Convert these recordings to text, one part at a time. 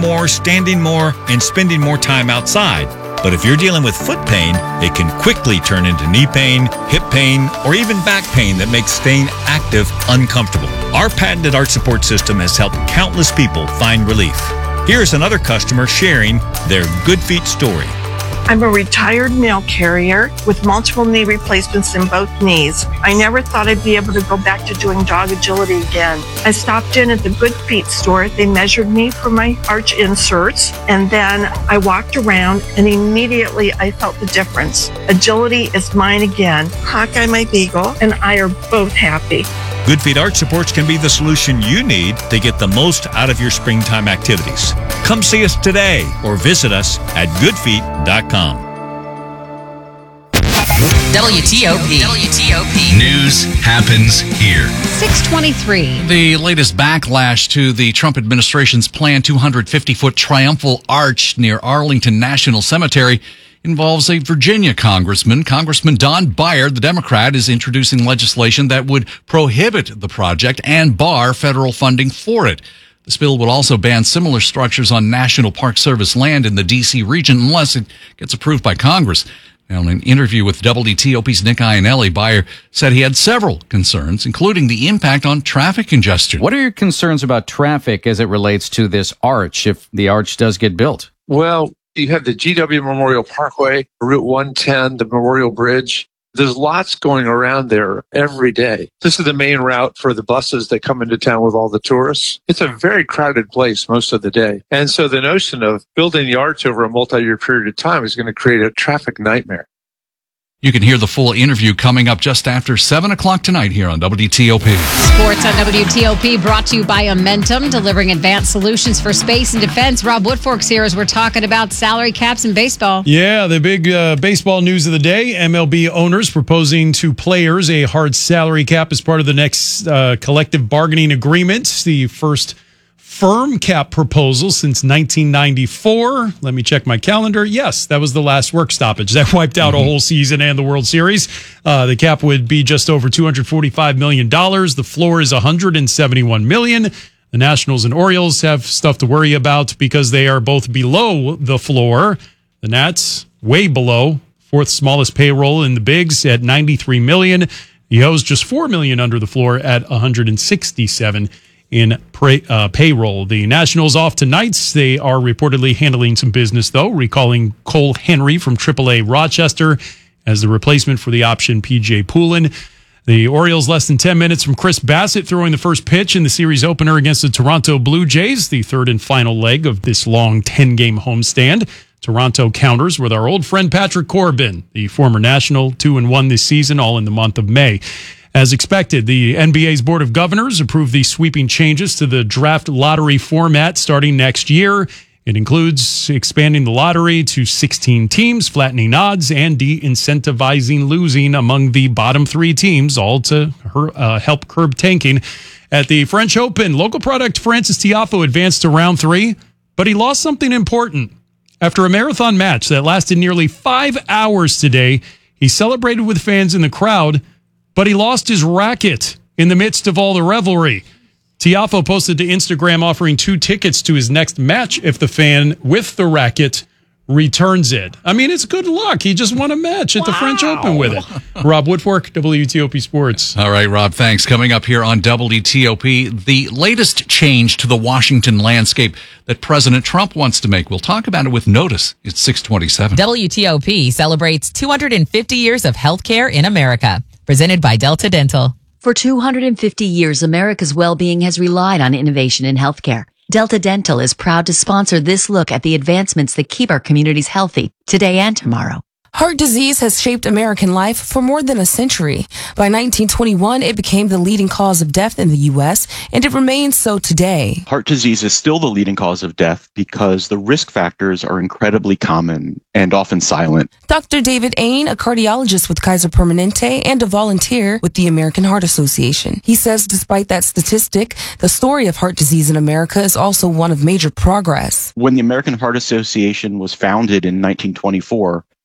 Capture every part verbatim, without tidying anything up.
more, standing more, and spending more time outside. But if you're dealing with foot pain, it can quickly turn into knee pain, hip pain, or even back pain that makes staying active uncomfortable. Our patented arch support system has helped countless people find relief. Here's another customer sharing their Good Feet story. I'm a retired mail carrier with multiple knee replacements in both knees. I never thought I'd be able to go back to doing dog agility again. I stopped in at the Good Feet store. They measured me for my arch inserts, and then I walked around, and immediately I felt the difference. Agility is mine again. Hawkeye, my beagle, and I are both happy. Good Feet Arch Supports can be the solution you need to get the most out of your springtime activities. Come see us today or visit us at good feet dot com. W T O P. W T O P. News happens here. six twenty-three. The latest backlash to the Trump administration's planned two hundred fifty foot triumphal arch near Arlington National Cemetery involves a Virginia congressman. Congressman Don Beyer, the Democrat, is introducing legislation that would prohibit the project and bar federal funding for it. This bill would also ban similar structures on National Park Service land in the D C region unless it gets approved by Congress. Now, in an interview with W T O P's Nick Iannelli, Beyer said he had several concerns, including the impact on traffic congestion. What are your concerns about traffic as it relates to this arch, if the arch does get built? Well, you have the G W Memorial Parkway, Route one ten, the Memorial Bridge. There's lots going around there every day. This is the main route for the buses that come into town with all the tourists. It's a very crowded place most of the day. And so the notion of building the arch over a multi-year period of time is going to create a traffic nightmare. You can hear the full interview coming up just after seven o'clock tonight here on W T O P. Sports on W T O P brought to you by Amentum, delivering advanced solutions for space and defense. Rob Woodfork's here as we're talking about salary caps in baseball. Yeah, the big uh, baseball news of the day, M L B owners proposing to players a hard salary cap as part of the next uh, collective bargaining agreement. The first firm cap proposal since nineteen ninety-four. Let me check my calendar. Yes, that was the last work stoppage. That wiped out mm-hmm. a whole season and the World Series. Uh, the cap would be just over two hundred forty-five million dollars. The floor is one hundred seventy-one million dollars. The Nationals and Orioles have stuff to worry about because they are both below the floor. The Nats, way below. Fourth smallest payroll in the bigs at ninety-three million dollars. The O's just four million dollars under the floor at one hundred sixty-seven in pay, uh, payroll. The Nationals off tonight. They are reportedly handling some business, though, recalling Cole Henry from triple A Rochester as the replacement for the option P J Poulin. The Orioles less than ten minutes from Chris Bassett throwing the first pitch in the series opener against the Toronto Blue Jays, the third and final leg of this long ten-game homestand. Toronto counters with our old friend Patrick Corbin, the former National, two and one this season, all in the month of May. As expected, the N B A's Board of Governors approved the sweeping changes to the draft lottery format starting next year. It includes expanding the lottery to sixteen teams, flattening odds, and de-incentivizing losing among the bottom three teams, all to uh, help curb tanking. At the French Open, local product Frances Tiafoe advanced to round three, but he lost something important. After a marathon match that lasted nearly five hours today, he celebrated with fans in the crowd, but he lost his racket in the midst of all the revelry. Tiafoe posted to Instagram offering two tickets to his next match if the fan with the racket returns it. I mean, it's good luck. He just won a match at wow. the French Open with it. Rob Woodfork, W T O P Sports. All right, Rob, thanks. Coming up here on W T O P, the latest change to the Washington landscape that President Trump wants to make. We'll talk about it with Notice. It's six twenty-seven. W T O P celebrates two hundred fifty years of healthcare in America. Presented by Delta Dental. For two hundred fifty years, America's well-being has relied on innovation in healthcare. Delta Dental is proud to sponsor this look at the advancements that keep our communities healthy today and tomorrow. Heart disease has shaped American life for more than a century. By nineteen twenty-one, it became the leading cause of death in the U S, and it remains so today. Heart disease is still the leading cause of death because the risk factors are incredibly common and often silent. Doctor David Ain, a cardiologist with Kaiser Permanente and a volunteer with the American Heart Association. He says despite that statistic, the story of heart disease in America is also one of major progress. When the American Heart Association was founded in nineteen twenty-four,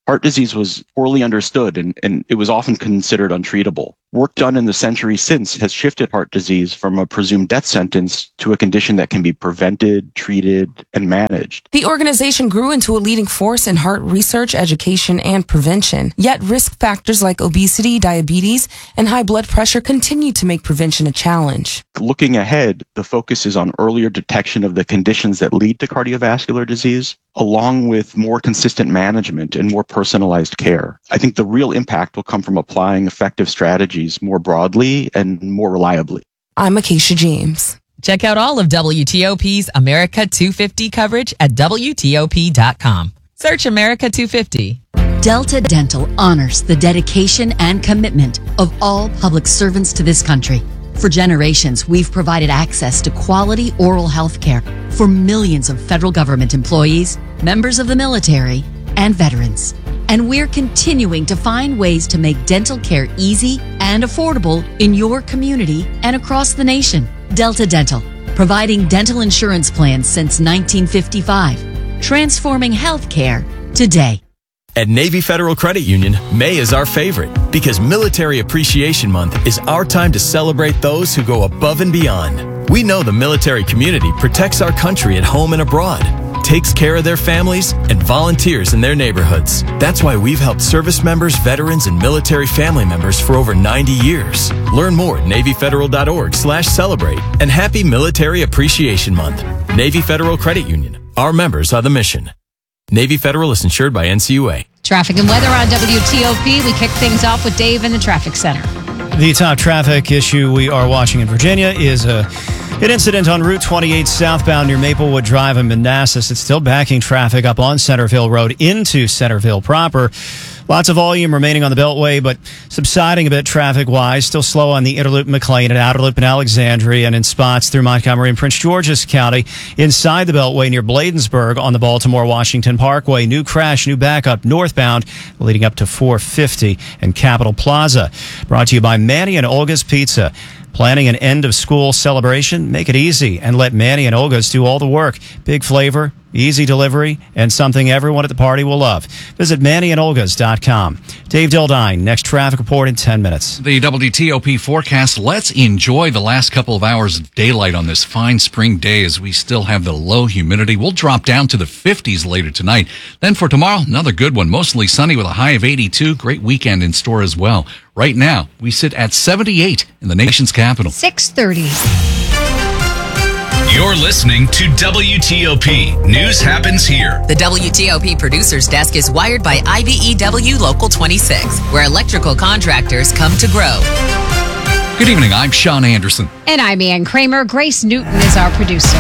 Heart disease was poorly understood and, and it was often considered untreatable. Work done in the century since has shifted heart disease from a presumed death sentence to a condition that can be prevented, treated, and managed. The organization grew into a leading force in heart research, education, and prevention. Yet risk factors like obesity, diabetes, and high blood pressure continue to make prevention a challenge. Looking ahead, the focus is on earlier detection of the conditions that lead to cardiovascular disease, along with more consistent management and more personalized care. I think the real impact will come from applying effective strategies more broadly and more reliably. I'm Acacia James. Check out all of W T O P's America two fifty coverage at W T O P dot com. Search America two fifty. Delta Dental honors the dedication and commitment of all public servants to this country. For generations, we've provided access to quality oral health care for millions of federal government employees, members of the military, and veterans. And we're continuing to find ways to make dental care easy and affordable in your community and across the nation. Delta Dental, providing dental insurance plans since nineteen fifty-five, transforming healthcare today. At Navy Federal Credit Union, May is our favorite because Military Appreciation Month is our time to celebrate those who go above and beyond. We know the military community protects our country at home and abroad, takes care of their families, and volunteers in their neighborhoods. That's why we've helped service members, veterans, and military family members for over ninety years. Learn more at Navy Federal dot org slash celebrate. And happy Military Appreciation Month. Navy Federal Credit Union. Our members are the mission. Navy Federal is insured by N C U A. Traffic and weather on W T O P. We kick things off with Dave in the traffic center. The top traffic issue we are watching in Virginia is a, an incident on Route twenty-eight southbound near Maplewood Drive in Manassas. It's still backing traffic up on Centerville Road into Centerville proper. Lots of volume remaining on the Beltway, but subsiding a bit traffic-wise. Still slow on the Inner Loop McLean and Outer Loop in Alexandria and in spots through Montgomery and Prince George's County. Inside the Beltway near Bladensburg on the Baltimore-Washington Parkway. New crash, new backup northbound leading up to four fifty and Capitol Plaza. Brought to you by Manny and Olga's Pizza. Planning an end-of-school celebration? Make it easy and let Manny and Olga's do all the work. Big flavor, easy delivery, and something everyone at the party will love. Visit manny and olgas dot com. Dave Dildine, next traffic report in ten minutes. The W T O P forecast. Let's enjoy the last couple of hours of daylight on this fine spring day as we still have the low humidity. We'll drop down to the fifties later tonight. Then for tomorrow, another good one. Mostly sunny with a high of eighty-two. Great weekend in store as well. Right now, we sit at seventy-eight in the nation's capital. six thirty. You're listening to W T O P. News happens here. The W T O P producer's desk is wired by I B E W Local twenty-six, where electrical contractors come to grow. Good evening. I'm Sean Anderson. And I'm Ann Kramer. Grace Newton is our producer.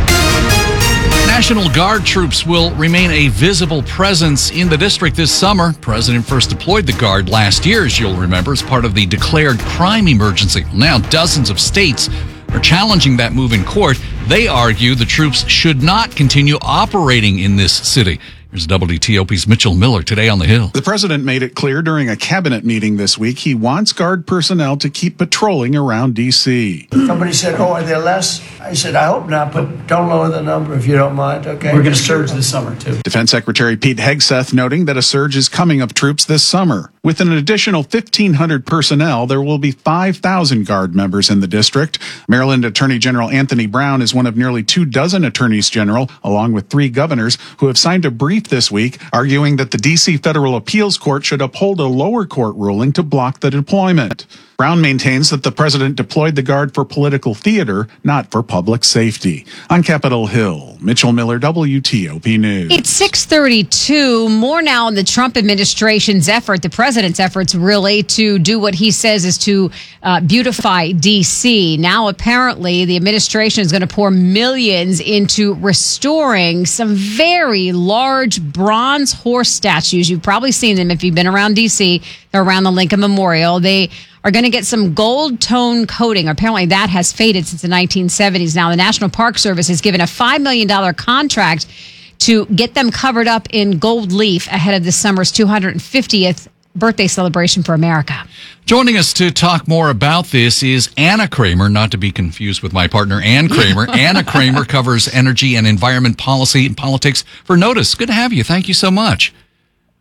National Guard troops will remain a visible presence in the district this summer. President first deployed the Guard last year, as you'll remember, as part of the declared crime emergency. Now, dozens of states are challenging that move in court. They argue the troops should not continue operating in this city. Here's W T O P's Mitchell Miller today on the Hill. The president made it clear during a cabinet meeting this week he wants Guard personnel to keep patrolling around D C. Somebody said, oh, are there less? I said, I hope not, but don't lower the number if you don't mind, okay? We're going to surge this summer, too. Defense Secretary Pete Hegseth noting that a surge is coming of troops this summer. With an additional fifteen hundred personnel, there will be five thousand Guard members in the district. Maryland Attorney General Anthony Brown is one of nearly two dozen attorneys general, along with three governors, who have signed a brief this week arguing that the D C Federal Appeals Court should uphold a lower court ruling to block the deployment. Brown maintains that the president deployed the Guard for political theater, not for public safety. On Capitol Hill, Mitchell Miller, W T O P News. It's six thirty-two. More now on the Trump administration's effort, the president's efforts really to do what he says is to uh, beautify D C. Now, apparently, the administration is going to pour millions into restoring some very large bronze horse statues. You've probably seen them if you've been around D C. They're around the Lincoln Memorial. They are going to get some gold tone coating. Apparently that has faded since the nineteen seventies. Now the National Park Service has given a five million dollars contract to get them covered up in gold leaf ahead of this summer's two hundred fiftieth birthday celebration for America. Joining us to talk more about this is Anna Kramer, not to be confused with my partner, Ann Kramer. Anna Kramer covers energy and environment policy and politics for Notice. Good to have you. Thank you so much.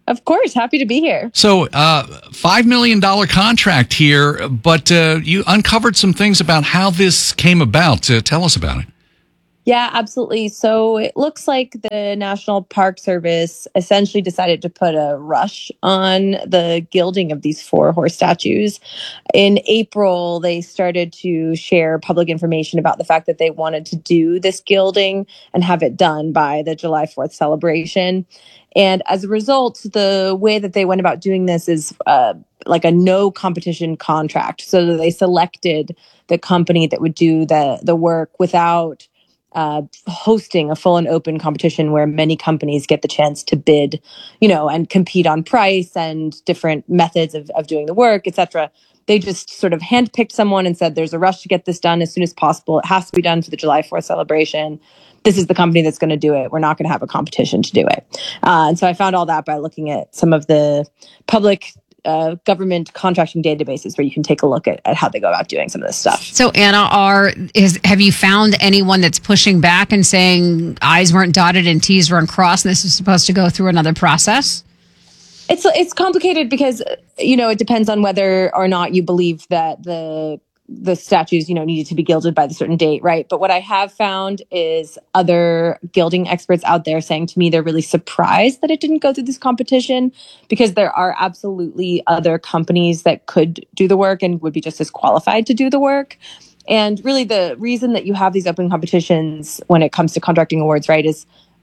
Of course. Happy to be here. So, uh, five million dollars contract here, but uh, you uncovered some things about how this came about. Uh, tell us about it. Yeah, absolutely. So it looks like the National Park Service essentially decided to put a rush on the gilding of these four horse statues. In April, they started to share public information about the fact that they wanted to do this gilding and have it done by the July fourth celebration. And as a result, the way that they went about doing this is uh, like a no competition contract. So they selected the company that would do the the work without uh, hosting a full and open competition where many companies get the chance to bid, you know, and compete on price and different methods of, of doing the work, et cetera. They just sort of handpicked someone and said, there's a rush to get this done as soon as possible. It has to be done for the July fourth celebration. This is the company that's going to do it. We're not going to have a competition to do it. Uh, and so I found all that by looking at some of the public uh, government contracting databases where you can take a look at, at how they go about doing some of this stuff. So Anna, are is have you found anyone that's pushing back and saying I's weren't dotted and T's weren't crossed and this is supposed to go through another process? It's it's complicated because, you know, it depends on whether or not you believe that the the statues, you know, needed to be gilded by the certain date, right? But what I have found is other gilding experts out there saying to me they're really surprised that it didn't go through this competition because there are absolutely other companies that could do the work and would be just as qualified to do the work. And really the reason that you have these open competitions when it comes to contracting awards, right, is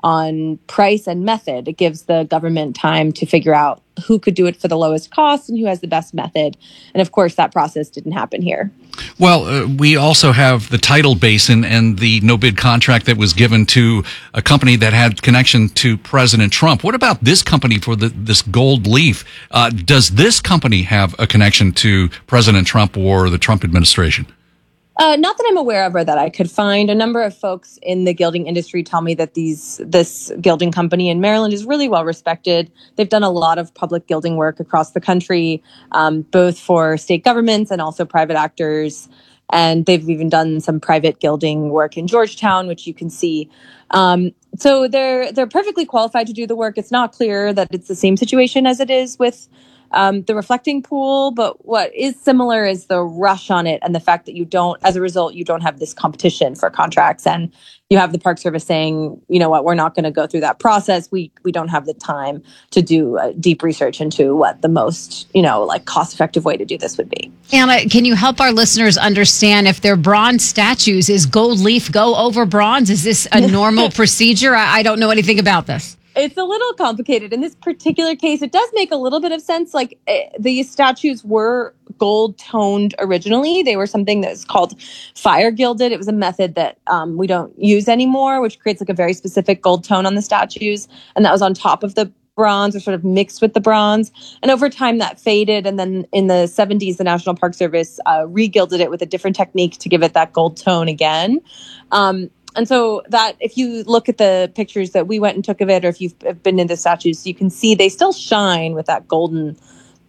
on price and method. It gives the government time to figure out who could do it for the lowest cost and who has the best method. And of course, that process didn't happen here. Well, uh, we also have the tidal basin and the no-bid contract that was given to a company that had connection to President Trump. What about this company for the, this gold leaf? Uh, does this company have a connection to President Trump or the Trump administration? Uh, not that I'm aware of or that I could find. A number of folks in the gilding industry tell me that these this gilding company in Maryland is really well respected. They've done a lot of public gilding work across the country, um, both for state governments and also private actors. And they've even done some private gilding work in Georgetown, which you can see. Um, so they're they're perfectly qualified to do the work. It's not clear that it's the same situation as it is with Um, the reflecting pool, but what is similar is the rush on it and the fact that you don't, as a result, you don't have this competition for contracts, and you have the Park Service saying, you know what, we're not going to go through that process. We we don't have the time to do uh, deep research into what the most, you know, like cost-effective way to do this would be. Anna, can you help our listeners understand if they're bronze statues, is gold leaf go over bronze? Is this a normal procedure? I, I don't know anything about this. It's a little complicated. In this particular case, it does make a little bit of sense. Like eh, the statues were gold toned originally. They were something that's called fire gilded. It was a method that um, we don't use anymore, which creates like a very specific gold tone on the statues. And that was on top of the bronze or sort of mixed with the bronze. And over time that faded. And then in the seventies, the National Park Service uh, re-gilded it with a different technique to give it that gold tone again. Um, And so that if you look at the pictures that we went and took of it, or if you've been in the statues, you can see they still shine with that golden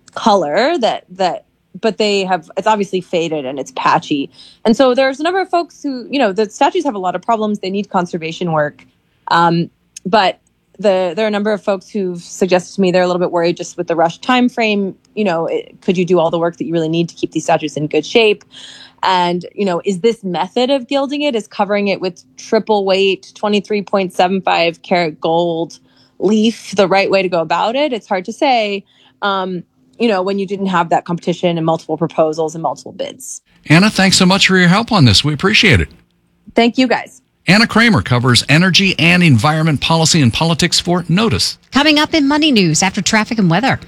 color that, that, but they have, it's obviously faded and it's patchy. And so there's a number of folks who, you know, the statues have a lot of problems. They need conservation work. Um, but the, there are a number of folks who've suggested to me they're a little bit worried just with the rush time frame. You know, it, could you do all the work that you really need to keep these statues in good shape? And, you know, is this method of gilding it, is covering it with triple weight, twenty-three point seven five karat gold leaf the right way to go about it? It's hard to say, um, you know, when you didn't have that competition and multiple proposals and multiple bids. Anna, thanks so much for your help on this. We appreciate it. Thank you, guys. Anna Kramer covers energy and environment policy and politics for Notice. Coming up in Money News after traffic and weather.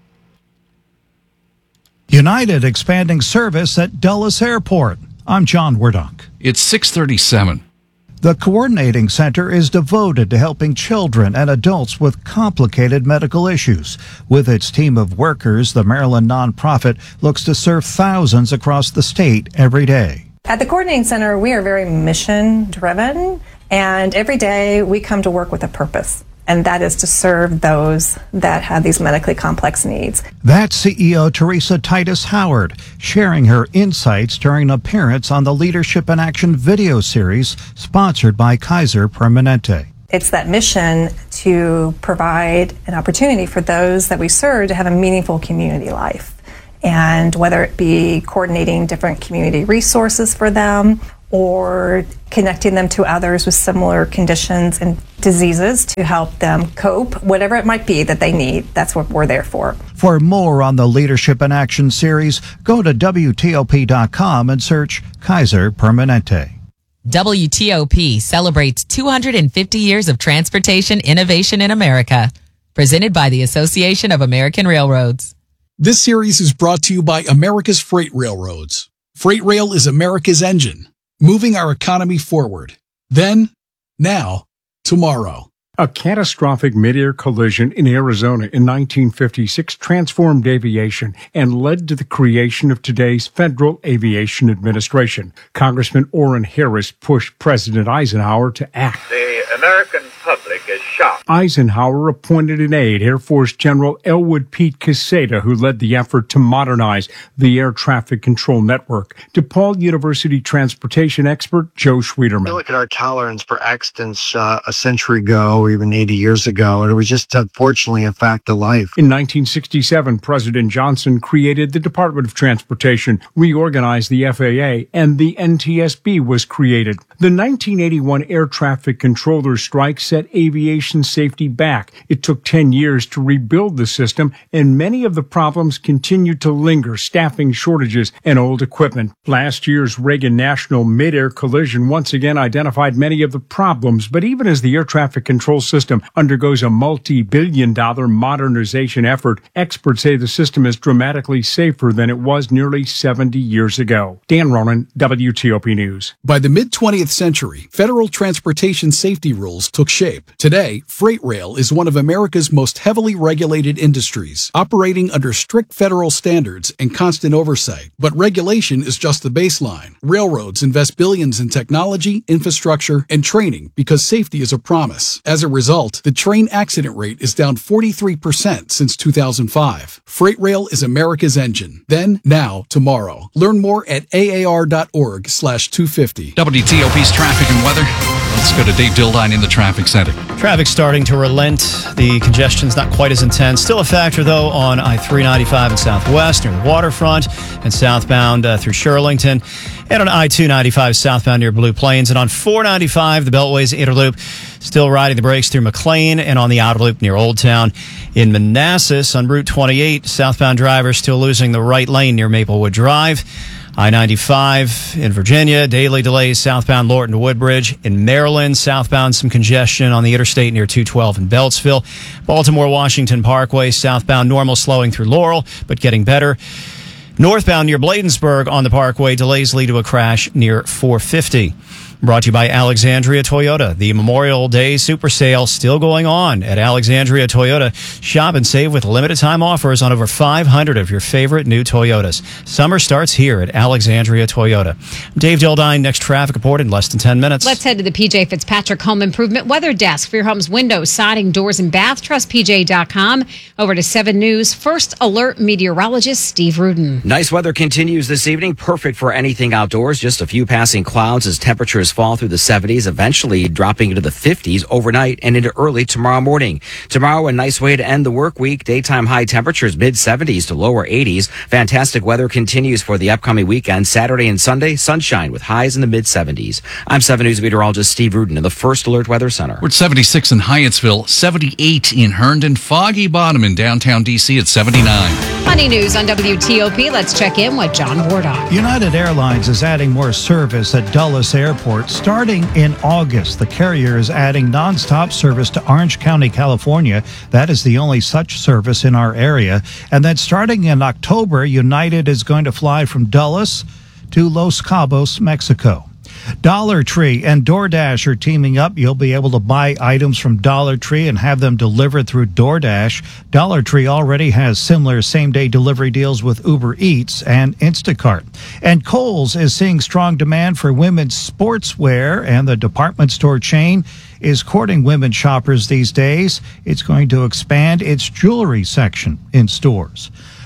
United expanding service at Dulles Airport. I'm John Wardock. It's six thirty-seven. The Coordinating Center is devoted to helping children and adults with complicated medical issues. With its team of workers, the Maryland nonprofit looks to serve thousands across the state every day. At the Coordinating Center, we are very mission-driven, and every day we come to work with a purpose. And that is to serve those that have these medically complex needs. That's C E O Teresa Titus Howard, sharing her insights during an appearance on the Leadership in Action video series sponsored by Kaiser Permanente. It's that mission to provide an opportunity for those that we serve to have a meaningful community life. And whether it be coordinating different community resources for them or connecting them to others with similar conditions and diseases to help them cope, whatever it might be that they need, that's what we're there for. For more on the Leadership in Action series, go to W T O P dot com and search Kaiser Permanente. W T O P celebrates two hundred fifty years of transportation innovation in America. Presented by the Association of American Railroads. This series is brought to you by America's Freight Railroads. Freight rail is America's engine, moving our economy forward. Then, now, tomorrow. A catastrophic mid-air collision in Arizona in nineteen fifty-six transformed aviation and led to the creation of today's Federal Aviation Administration. Congressman Orrin Harris pushed President Eisenhower to act. The American public is shocked. Eisenhower appointed an aide, Air Force General Elwood Pete Quesada, who led the effort to modernize the air traffic control network. DePaul University transportation expert Joe Schwederman. You look at our tolerance for accidents uh, a century ago, or even eighty years ago, and it was just unfortunately a fact of life. In nineteen sixty-seven, President Johnson created the Department of Transportation, reorganized the F A A, and the N T S B was created. The nineteen eighty-one air traffic controller strike set aviation safety back. It took ten years to rebuild the system, and many of the problems continue to linger: staffing shortages and old equipment. Last year's Reagan National mid-air collision once again identified many of the problems, but even as the air traffic control system undergoes a multi-billion dollar modernization effort, experts say the system is dramatically safer than it was nearly seventy years ago. Dan Ronan, W T O P News. By the mid-twentieth century, federal transportation safety rules took shape. Today, freight rail is one of America's most heavily regulated industries, operating under strict federal standards and constant oversight. But regulation is just the baseline. Railroads invest billions in technology, infrastructure, and training because safety is a promise. As a result, the train accident rate is down forty-three percent since two thousand five. Freight rail is America's engine. Then, now, tomorrow. Learn more at A A R dot org slash two fifty. W T O P's traffic and weather. Let's go to Dave Dildine in the traffic center. Traffic starting to relent. The congestion's not quite as intense. Still a factor, though, on I three ninety-five in Southwest near the waterfront and southbound uh, through Shirlington. And on I two ninety-five southbound near Blue Plains. And on four ninety-five, the Beltway's Inner Loop, still riding the brakes through McLean and on the Outer Loop near Old Town. In Manassas on Route twenty-eight, southbound drivers still losing the right lane near Maplewood Drive. I ninety-five in Virginia, daily delays southbound Lorton to Woodbridge. In Maryland, southbound some congestion on the interstate near two twelve in Beltsville. Baltimore-Washington Parkway, southbound normal slowing through Laurel, but getting better. Northbound near Bladensburg on the Parkway, delays lead to a crash near four fifty. Brought to you by Alexandria Toyota. The Memorial Day Super Sale still going on at Alexandria Toyota. Shop and save with limited time offers on over five hundred of your favorite new Toyotas. Summer starts here at Alexandria Toyota. I'm Dave Dildine. Next traffic report in less than ten minutes. Let's head to the P J Fitzpatrick Home Improvement Weather Desk for your home's windows, siding, doors, and bath. Trust P J dot com. Over to seven News. First Alert meteorologist Steve Rudin. Nice weather continues this evening. Perfect for anything outdoors. Just a few passing clouds as temperatures fall through the seventies, eventually dropping into the fifties overnight and into early tomorrow morning. Tomorrow, a nice way to end the work week. Daytime high temperatures mid seventies to lower eighties. Fantastic weather continues for the upcoming weekend. Saturday and Sunday, sunshine with highs in the mid seventies. I'm seven News meteorologist Steve Rudin in the First Alert Weather Center. We're at seventy-six in Hyattsville, seventy-eight in Herndon, Foggy Bottom in downtown D C at seventy-nine. Money news on W T O P. Let's check in with John Wardock. United Airlines is adding more service at Dulles Airport. Starting in August, the carrier is adding nonstop service to Orange County, California. That is the only such service in our area. And then starting in October, United is going to fly from Dulles to Los Cabos, Mexico. Dollar Tree and DoorDash are teaming up. You'll be able to buy items from Dollar Tree and have them delivered through DoorDash. Dollar Tree already has similar same-day delivery deals with Uber Eats and Instacart. And Kohl's is seeing strong demand for women's sportswear, and the department store chain is courting women shoppers these days. It's going to expand its jewelry section in stores.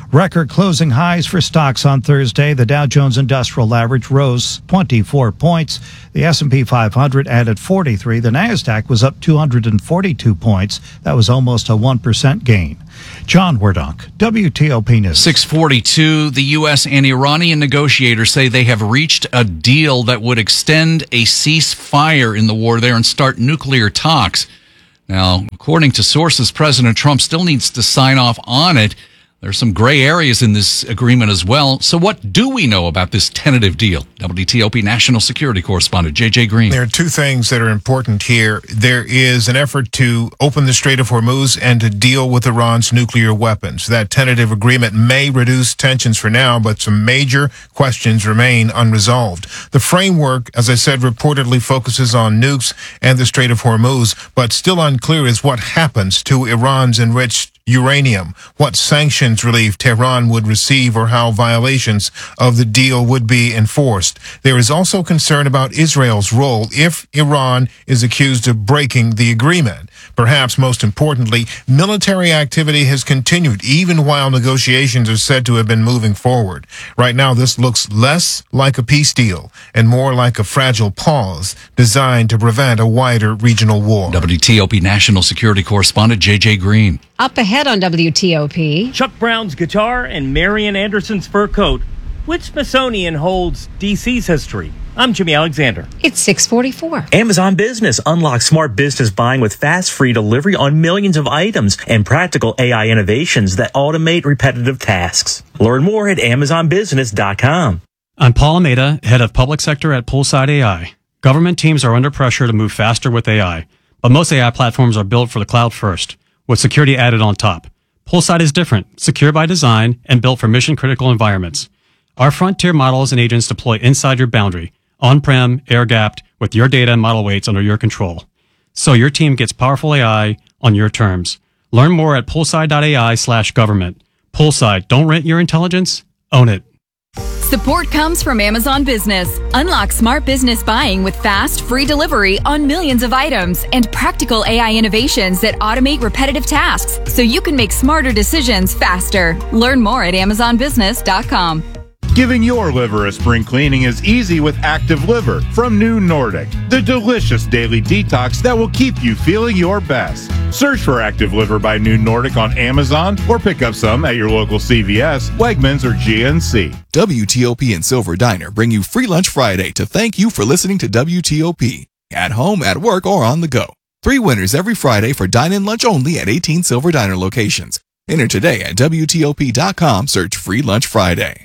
Record closing highs for stocks on Thursday. The Dow Jones Industrial Average rose twenty-four points. The S and P five hundred added forty-three. The NASDAQ was up two hundred forty-two points. That was almost a one percent gain. John Werdonk, W T O P News. six forty-two, the U S and Iranian negotiators say they have reached a deal that would extend a ceasefire in the war there and start nuclear talks. Now, according to sources, President Trump still needs to sign off on it. There's some gray areas in this agreement as well. So what do we know about this tentative deal? W T O P national security correspondent J J Green. There are two things that are important here. There is an effort to open the Strait of Hormuz and to deal with Iran's nuclear weapons. That tentative agreement may reduce tensions for now, but some major questions remain unresolved. The framework, as I said, reportedly focuses on nukes and the Strait of Hormuz, but still unclear is what happens to Iran's enriched uranium, what sanctions relief Tehran would receive, or how violations of the deal would be enforced. There is also concern about Israel's role if Iran is accused of breaking the agreement. Perhaps most importantly, military activity has continued even while negotiations are said to have been moving forward. Right now, this looks less like a peace deal and more like a fragile pause designed to prevent a wider regional war. W T O P national security correspondent J J Green. Up ahead on W T O P. Chuck Brown's guitar and Marian Anderson's fur coat. Which Smithsonian holds D C's history? I'm Jimmy Alexander. It's six forty-four. Amazon Business unlocks smart business buying with fast, free delivery on millions of items and practical A I innovations that automate repetitive tasks. Learn more at amazon business dot com. I'm Paul Almeida, head of public sector at Poolside A I. Government teams are under pressure to move faster with A I, but most A I platforms are built for the cloud first, with security added on top. Poolside is different, secure by design, and built for mission-critical environments. Our frontier models and agents deploy inside your boundary, on-prem, air-gapped, with your data and model weights under your control. So your team gets powerful A I on your terms. Learn more at poolside.ai slash government. Poolside, don't rent your intelligence, own it. Support comes from Amazon Business. Unlock smart business buying with fast, free delivery on millions of items and practical A I innovations that automate repetitive tasks so you can make smarter decisions faster. Learn more at amazon business dot com. Giving your liver a spring cleaning is easy with Active Liver from New Nordic, the delicious daily detox that will keep you feeling your best. Search for Active Liver by New Nordic on Amazon or pick up some at your local C V S, Wegmans, or G N C. W T O P and Silver Diner bring you Free Lunch Friday to thank you for listening to W T O P. At home, at work, or on the go. Three winners every Friday for dine-in lunch only at eighteen Silver Diner locations. Enter today at W T O P dot com. Search Free Lunch Friday.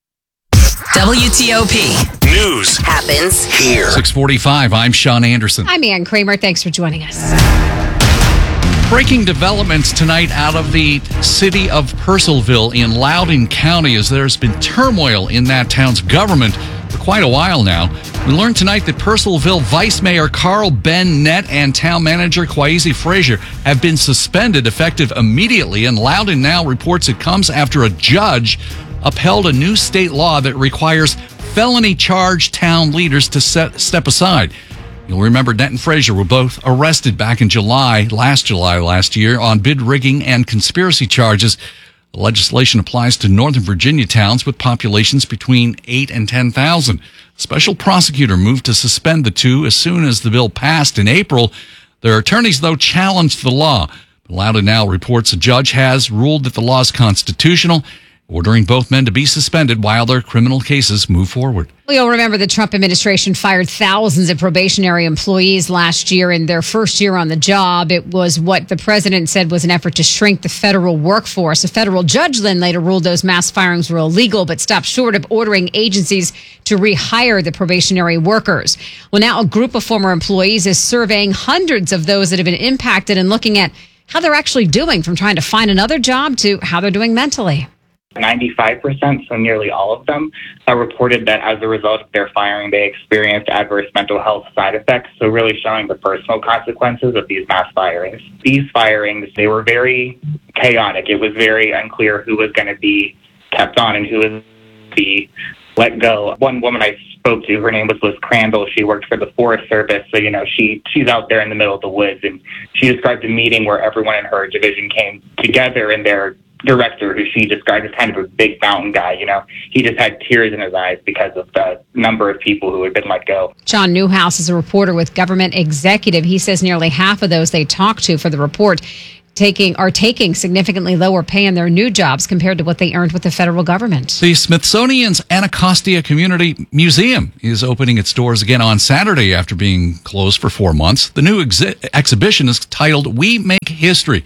W T O P News happens here. six forty-five, I'm Sean Anderson. I'm Ann Kramer. Thanks for joining us. Breaking developments tonight out of the city of Purcellville in Loudoun County as there's been turmoil in that town's government for quite a while now. We learned tonight that Purcellville Vice Mayor Carl Bennett and Town Manager Kwesi Frazier have been suspended effective immediately, and Loudoun now reports it comes after a judge upheld a new state law that requires felony charged town leaders to set, step aside. You'll remember Dent and Frazier were both arrested back in July, last July last year, on bid rigging and conspiracy charges. The legislation applies to Northern Virginia towns with populations between eight and ten thousand. A special prosecutor moved to suspend the two as soon as the bill passed in April. Their attorneys, though, challenged the law. Loudoun now reports a judge has ruled that the law is constitutional, ordering both men to be suspended while their criminal cases move forward. Well, you'll remember the Trump administration fired thousands of probationary employees last year in their first year on the job. It was what the president said was an effort to shrink the federal workforce. A federal judge then later ruled those mass firings were illegal, but stopped short of ordering agencies to rehire the probationary workers. Well, now a group of former employees is surveying hundreds of those that have been impacted and looking at how they're actually doing, from trying to find another job to how they're doing mentally. ninety-five percent, so nearly all of them, uh, reported that as a result of their firing, they experienced adverse mental health side effects, so really showing the personal consequences of these mass firings. These firings, they were very chaotic. It was very unclear who was going to be kept on and who was going to be let go. One woman I spoke to, her name was Liz Crandall. She worked for the Forest Service, so, you know, she she's out there in the middle of the woods, and she described a meeting where everyone in her division came together, and they're director, who she described as kind of a big mountain guy. You know, he just had tears in his eyes because of the number of people who had been let go. John Newhouse is a reporter with Government Executive. He says nearly half of those they talked to for the report taking are taking significantly lower pay in their new jobs compared to what they earned with the federal government. The Smithsonian's Anacostia Community Museum is opening its doors again on Saturday after being closed for four months. The new exi- exhibition is titled We Make History.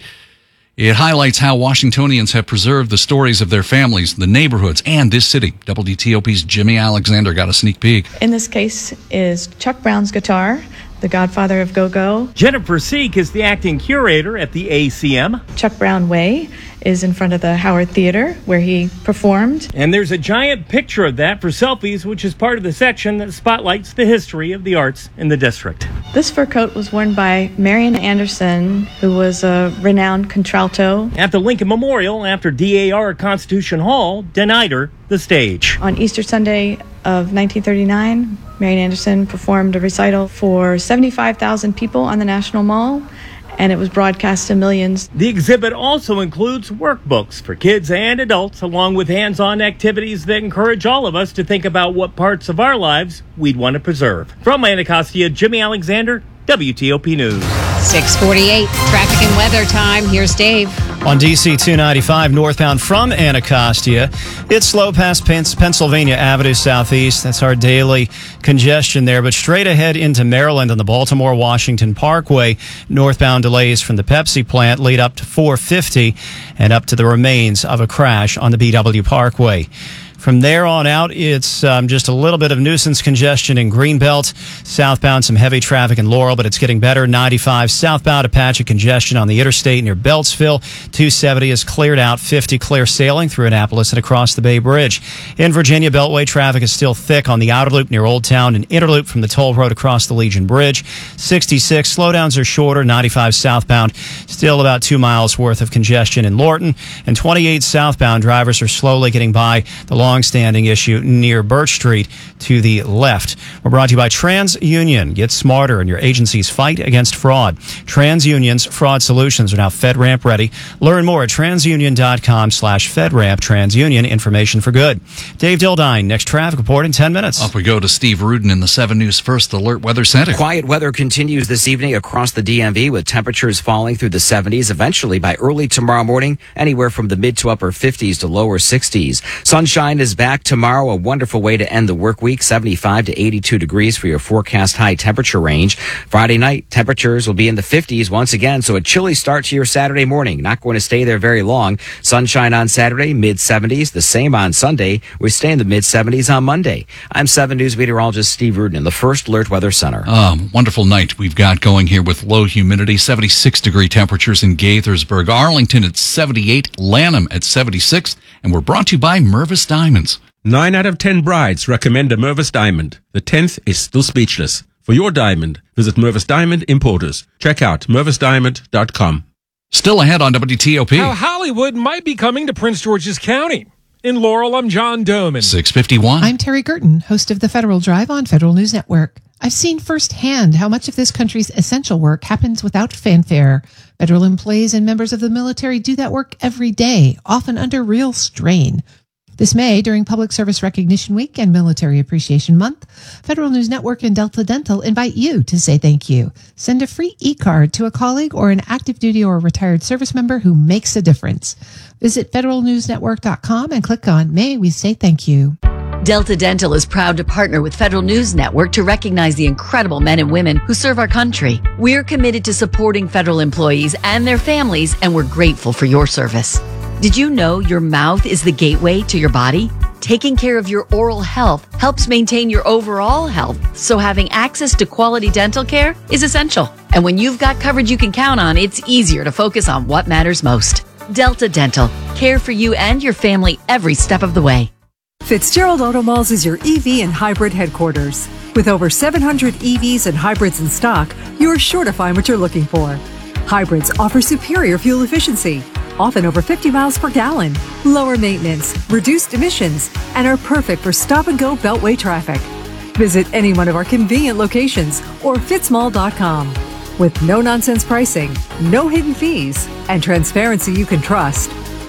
It highlights how Washingtonians have preserved the stories of their families, the neighborhoods, and this city. W T O P's Jimmy Alexander got a sneak peek. In this case is Chuck Brown's guitar, the godfather of go-go. Jennifer Seek is the acting curator at the A C M. Chuck Brown Way is in front of the Howard Theater where he performed. And there's a giant picture of that for selfies, which is part of the section that spotlights the history of the arts in the district. This fur coat was worn by Marian Anderson, who was a renowned contralto. At the Lincoln Memorial, after D A R at Constitution Hall denied her the stage. On Easter Sunday of nineteen thirty-nine, Marian Anderson performed a recital for seventy-five thousand people on the National Mall, and it was broadcast to millions. The exhibit also includes workbooks for kids and adults, along with hands-on activities that encourage all of us to think about what parts of our lives we'd want to preserve. From Anacostia, Jimmy Alexander, W T O P News. six forty-eight, traffic and weather time. Here's Dave. On D C two ninety-five northbound from Anacostia, it's slow past Pennsylvania Avenue Southeast. That's our daily congestion there. But straight ahead into Maryland on the Baltimore-Washington Parkway, northbound delays from the Pepsi plant lead up to four fifty and up to the remains of a crash on the B W Parkway. From there on out, it's um, just a little bit of nuisance congestion in Greenbelt. Southbound, some heavy traffic in Laurel, but it's getting better. ninety-five southbound, a patch of congestion on the interstate near Beltsville. two seventy is cleared out. fifty clear sailing through Annapolis and across the Bay Bridge. In Virginia, Beltway traffic is still thick on the outer loop near Old Town and interloop from the toll road across the Legion Bridge. sixty-six, slowdowns are shorter. ninety-five southbound, still about two miles worth of congestion in Lorton. And twenty-eight southbound, drivers are slowly getting by the long long-standing issue near Birch Street to the left. We're brought to you by TransUnion. Get smarter in your agency's fight against fraud. TransUnion's fraud solutions are now FedRAMP ready. Learn more at transunion.com slash FedRAMP. TransUnion, information for good. Dave Dildine, next traffic report in ten minutes. Off we go to Steve Rudin in the seven News First Alert Weather Center. Quiet weather continues this evening across the D M V with temperatures falling through the seventies. Eventually, by early tomorrow morning, anywhere from the mid to upper fifties to lower sixties. Sunshine is back tomorrow, a wonderful way to end the work week. seventy-five to eighty-two degrees for your forecast high temperature range. Friday night, temperatures will be in the fifties once again, so a chilly start to your Saturday morning. Not going to stay there very long. Sunshine on Saturday, mid seventies. The same on Sunday. We stay in the mid seventies on Monday. I'm seven News meteorologist Steve Rudin in the First Alert Weather Center. Um, wonderful night we've got going here with low humidity, seventy-six degree temperatures in Gaithersburg. Arlington at seventy-eight, Lanham at seventy-six, and we're brought to you by Mervis Diamonds. Nine out of ten brides recommend a Mervis Diamond. The tenth is still speechless. For your diamond, visit Mervis Diamond Importers. Check out mervis diamond dot com. Still ahead on W T O P. How Hollywood might be coming to Prince George's County. In Laurel, I'm John Doman. six fifty-one. I'm Terry Gerton, host of the Federal Drive on Federal News Network. I've seen firsthand how much of this country's essential work happens without fanfare. Federal employees and members of the military do that work every day, often under real strain. This May, during Public Service Recognition Week and Military Appreciation Month, Federal News Network and Delta Dental invite you to say thank you. Send a free e-card to a colleague or an active duty or retired service member who makes a difference. Visit federal news network dot com and click on May We Say Thank You. Delta Dental is proud to partner with Federal News Network to recognize the incredible men and women who serve our country. We're committed to supporting federal employees and their families, and we're grateful for your service. Did you know your mouth is the gateway to your body? Taking care of your oral health helps maintain your overall health, so having access to quality dental care is essential. And when you've got coverage you can count on, it's easier to focus on what matters most. Delta Dental. Care for you and your family every step of the way. Fitzgerald Auto Malls is your E V and hybrid headquarters. With over seven hundred E Vs and hybrids in stock, you're sure to find what you're looking for. Hybrids offer superior fuel efficiency, often over fifty miles per gallon, lower maintenance, reduced emissions, and are perfect for stop-and-go beltway traffic. Visit any one of our convenient locations or fitzmall dot com. With no-nonsense pricing, no hidden fees, and transparency you can trust,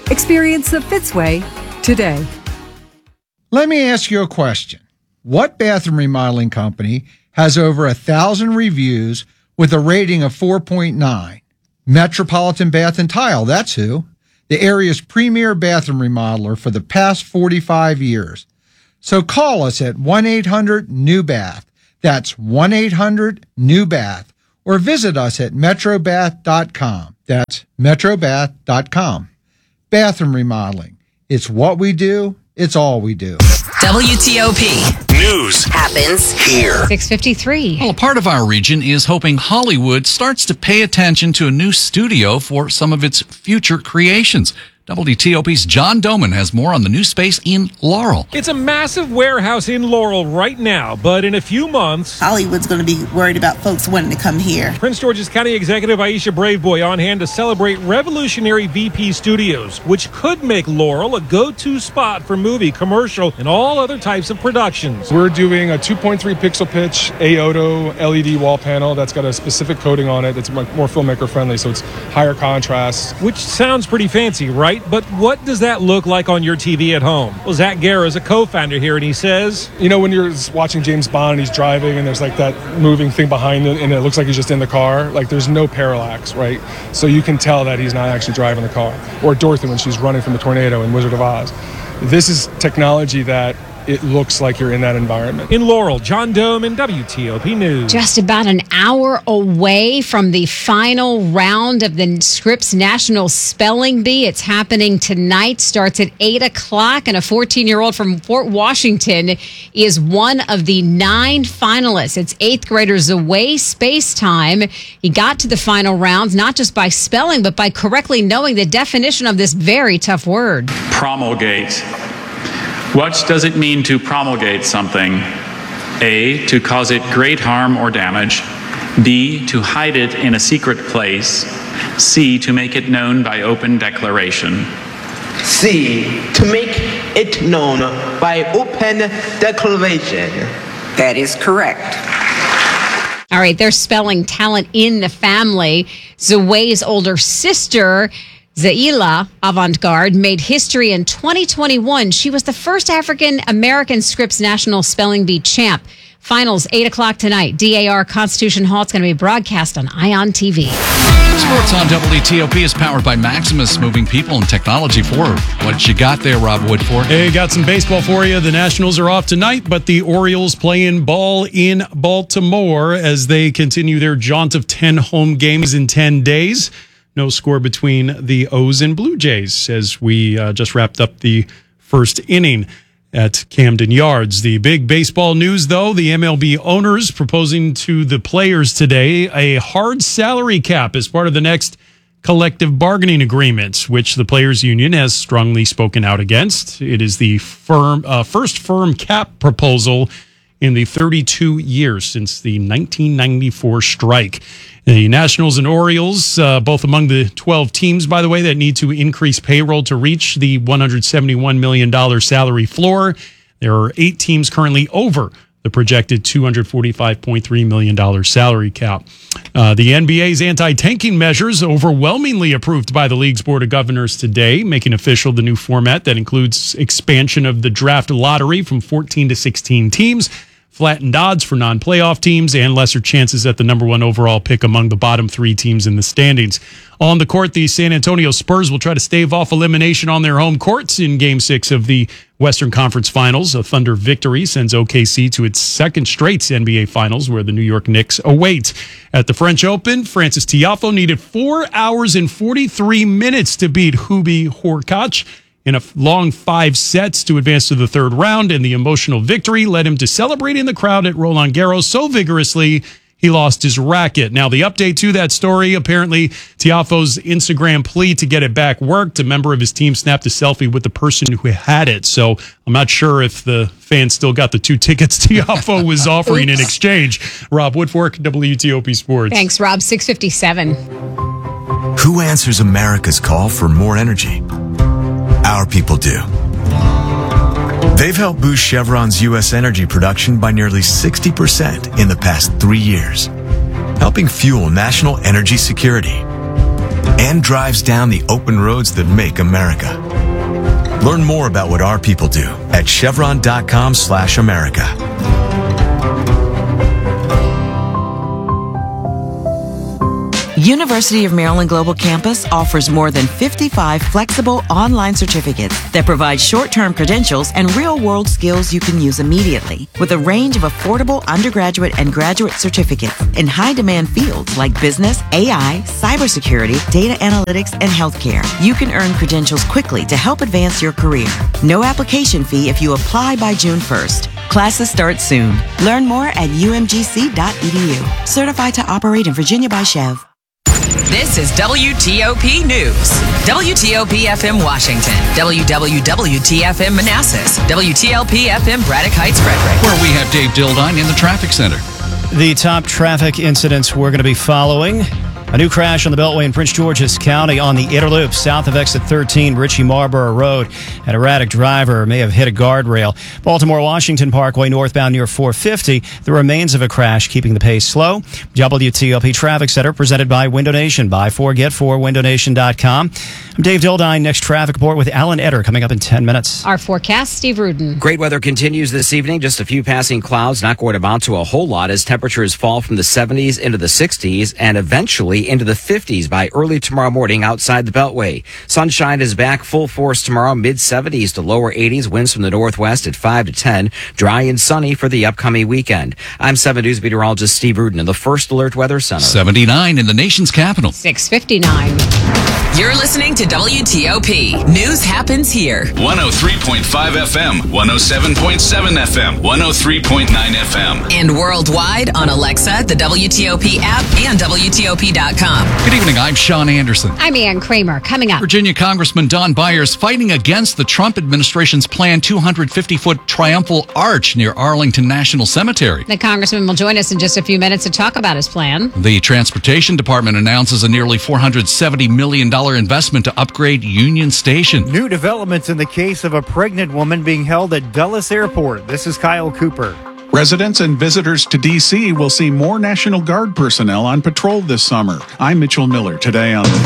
Experience the Fitzway today. Let me ask you a question. What bathroom remodeling company has over a thousand reviews with a rating of four point nine? Metropolitan Bath and Tile, that's who. The area's premier bathroom remodeler for the past forty-five years. So call us at one eight hundred new bath. That's one eight hundred new bath. Or visit us at metro bath dot com. That's metro bath dot com. Bathroom remodeling. It's what we do. It's all we do. W T O P. News happens here. six fifty-three. Well, a part of our region is hoping Hollywood starts to pay attention to a new studio for some of its future creations. W T O P's John Doman has more on the new space in Laurel. It's a massive warehouse in Laurel right now, but in a few months, Hollywood's going to be worried about folks wanting to come here. Prince George's County Executive Aisha Braveboy on hand to celebrate revolutionary V P Studios, which could make Laurel a go-to spot for movie, commercial, and all other types of productions. We're doing a two point three pixel pitch A O T O L E D wall panel that's got a specific coating on it that's more filmmaker friendly, so it's higher contrast. Which sounds pretty fancy, right? But what does that look like on your T V at home? Well, Zach Guerra is a co-founder here, and he says, you know, when you're watching James Bond and he's driving and there's like that moving thing behind it and it looks like he's just in the car, like there's no parallax, right? So you can tell that he's not actually driving the car. Or Dorothy when she's running from a tornado in Wizard of Oz. This is technology that it looks like you're in that environment. In Laurel, John Doman, W T O P News. Just about an hour away from the final round of the Scripps National Spelling Bee. It's happening tonight, starts at eight o'clock, and a fourteen-year-old from Fort Washington is one of the nine finalists. It's eighth grader Zaway Spacetime. He got to the final rounds, not just by spelling, but by correctly knowing the definition of this very tough word. Promulgate. What does it mean to promulgate something? A, to cause it great harm or damage. B, to hide it in a secret place. C, to make it known by open declaration. C, to make it known by open declaration. That is correct. All right, there's spelling talent in the family. Zaway's older sister, Zaila Avantgarde, made history in twenty twenty-one. She was the first African-American Scripps National Spelling Bee champ. Finals, eight o'clock tonight. D A R Constitution Hall. It's going to be broadcast on Ion T V. Sports on W T O P is powered by Maximus, moving people and technology forward. What you got there, Rob Woodfork? Hey, got some baseball for you. The Nationals are off tonight, but the Orioles playing ball in Baltimore as they continue their jaunt of ten home games in ten days. No score between the O's and Blue Jays as we uh, just wrapped up the first inning at Camden Yards. The big baseball news, though, the M L B owners proposing to the players today a hard salary cap as part of the next collective bargaining agreement, which the Players Union has strongly spoken out against. It is the firm uh, first firm cap proposal in the thirty-two years since the nineteen ninety-four strike. The Nationals and Orioles, uh, both among the twelve teams, by the way, that need to increase payroll to reach the one hundred seventy-one million dollars salary floor. There are eight teams currently over the projected two hundred forty-five point three million dollars salary cap. Uh, the N B A's anti-tanking measures overwhelmingly approved by the league's Board of Governors today, making official the new format that includes expansion of the draft lottery from fourteen to sixteen teams, flattened odds for non-playoff teams, and lesser chances at the number one overall pick among the bottom three teams in the standings. On the court, the San Antonio Spurs will try to stave off elimination on their home courts in Game six of the Western Conference Finals. A Thunder victory sends O K C to its second straight N B A Finals, where the New York Knicks await. At the French Open, Francis Tiafoe needed four hours and forty-three minutes to beat Hubert Hurkacz in a long five sets to advance to the third round, and the emotional victory led him to celebrate in the crowd at Roland Garros so vigorously he lost his racket. Now, the update to that story, apparently Tiafoe's Instagram plea to get it back worked. A member of his team snapped a selfie with the person who had it, so I'm not sure if the fans still got the two tickets Tiafoe was offering in exchange. Rob Woodfork, W T O P Sports. Thanks, Rob. six fifty-seven. Who answers America's call for more energy? Our people do. They've helped boost Chevron's U S energy production by nearly sixty percent in the past three years, helping fuel national energy security and and drives down the open roads that make America. Learn more about what our people do at chevron.com slash America. University of Maryland Global Campus offers more than fifty-five flexible online certificates that provide short-term credentials and real-world skills you can use immediately, with a range of affordable undergraduate and graduate certificates in high-demand fields like business, A I, cybersecurity, data analytics, and healthcare. You can earn credentials quickly to help advance your career. No application fee if you apply by June first. Classes start soon. Learn more at u m g c dot e d u. Certified to operate in Virginia by Chev. This is W T O P News. W T O P F M Washington. W W W T F M Manassas. W T L P F M Braddock Heights Frederick. Where we have Dave Dildine in the traffic center. The top traffic incidents we're going to be following. A new crash on the Beltway in Prince George's County on the Inner Loop, south of exit thirteen, Ritchie Marlborough Road. An erratic driver may have hit a guardrail. Baltimore-Washington Parkway northbound near four fifty. The remains of a crash keeping the pace slow. W T O P Traffic Center presented by Window Nation. Buy four, get four, window nation dot com. I'm Dave Dildine. Next traffic report with Alan Etter coming up in ten minutes. Our forecast, Steve Rudin. Great weather continues this evening. Just a few passing clouds, not going to amount to a whole lot as temperatures fall from the seventies into the sixties and eventually into the fifties by early tomorrow morning outside the Beltway. Sunshine is back full force tomorrow, mid seventies to lower eighties, winds from the northwest at five to ten, dry and sunny for the upcoming weekend. I'm seven News meteorologist Steve Rudin in the First Alert Weather Center. seventy-nine in the nation's capital. six fifty-nine. You're listening to W T O P. News happens here. one oh three point five F M, one oh seven point seven F M, one oh three point nine F M. And worldwide on Alexa, the W T O P app, and W T O P dot com. Good evening, I'm Sean Anderson. I'm Ann Kramer. Coming up. Virginia Congressman Don Byers fighting against the Trump administration's planned two hundred fifty foot triumphal arch near Arlington National Cemetery. The congressman will join us in just a few minutes to talk about his plan. The Transportation Department announces a nearly four hundred seventy million dollars investment to upgrade Union Station. New developments in the case of a pregnant woman being held at Dulles Airport. This is Kyle Cooper. Residents and visitors to D C will see more National Guard personnel on patrol this summer. I'm Mitchell Miller, today on the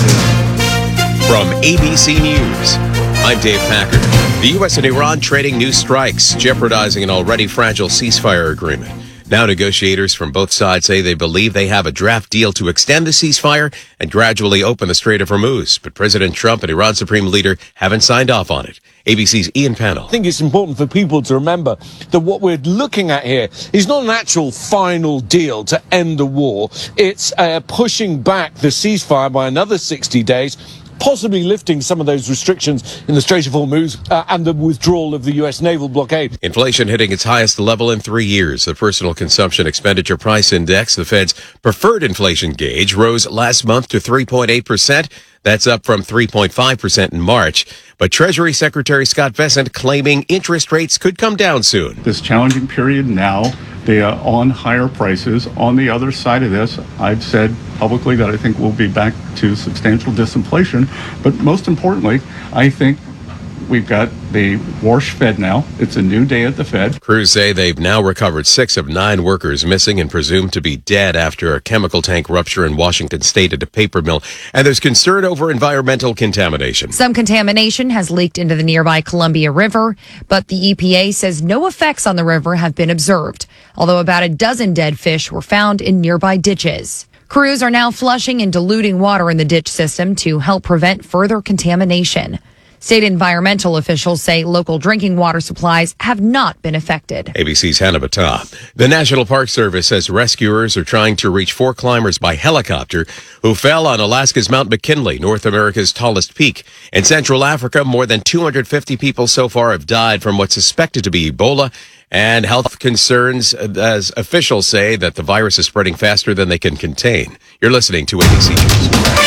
Hill. From A B C News, I'm Dave Packard. The U S and Iran trading new strikes, jeopardizing an already fragile ceasefire agreement. Now negotiators from both sides say they believe they have a draft deal to extend the ceasefire and gradually open the Strait of Hormuz. But President Trump and Iran Supreme Leader haven't signed off on it. A B C's Ian Pannell. I think it's important for people to remember that what we're looking at here is not an actual final deal to end the war. It's uh, pushing back the ceasefire by another sixty days, possibly lifting some of those restrictions in the Strait of Hormuz uh, and the withdrawal of the U S naval blockade. Inflation hitting its highest level in three years. The Personal Consumption Expenditure Price Index, the Fed's preferred inflation gauge, rose last month to three point eight percent. That's up from three point five percent in March. But Treasury Secretary Scott Bessent claiming interest rates could come down soon. This challenging period now, they are on higher prices. On the other side of this, I've said publicly that I think we'll be back to substantial disinflation. But most importantly, I think we've got the Warsh Fed now. It's a new day at the Fed. Crews say they've now recovered six of nine workers missing and presumed to be dead after a chemical tank rupture in Washington state at a paper mill. And there's concern over environmental contamination. Some contamination has leaked into the nearby Columbia River, but the E P A says no effects on the river have been observed, although about a dozen dead fish were found in nearby ditches. Crews are now flushing and diluting water in the ditch system to help prevent further contamination. State environmental officials say local drinking water supplies have not been affected. A B C's Hannah Battah. The National Park Service says rescuers are trying to reach four climbers by helicopter who fell on Alaska's Mount McKinley, North America's tallest peak. In Central Africa, more than two hundred fifty people so far have died from what's suspected to be Ebola. And health concerns, as officials say, that the virus is spreading faster than they can contain. You're listening to A B C News.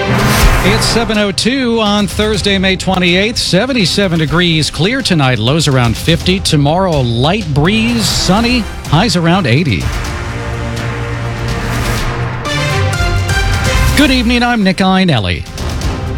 It's seven oh two on Thursday, May twenty-eighth. seventy-seven degrees, clear tonight. Lows around fifty. Tomorrow, light breeze, sunny. Highs around eighty. Good evening, I'm Nick Einelli.